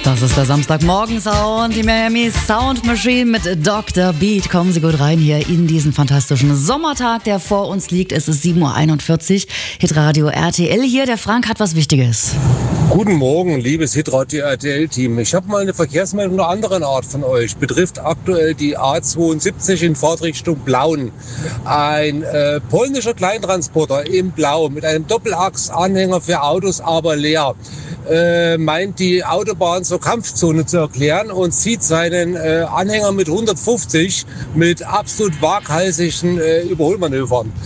Das ist der Samstagmorgen-Sound, die Miami Sound Machine mit Dr. Beat. Kommen Sie gut rein hier in diesen fantastischen Sommertag, der vor uns liegt. Es ist 7.41 Uhr, Hitradio RTL hier. Der Frank hat was Wichtiges. Guten Morgen, liebes Hitradio RTL-Team. Ich habe mal eine Verkehrsmeldung einer anderen Art von euch. Betrifft aktuell die A72 in Fahrtrichtung Plauen. Ein polnischer Kleintransporter in Blau mit einem Doppelachsanhänger für Autos, aber leer. Meint die Autobahn zur Kampfzone zu erklären und zieht seinen Anhänger mit 150 mit absolut waghalsigen Überholmanövern.